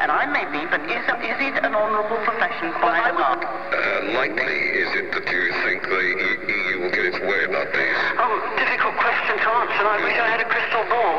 and I may be, but is it an honourable profession by and large? Likely is it that you think the EU will get its way about these? Oh, difficult question to answer. I wish I had a crystal ball.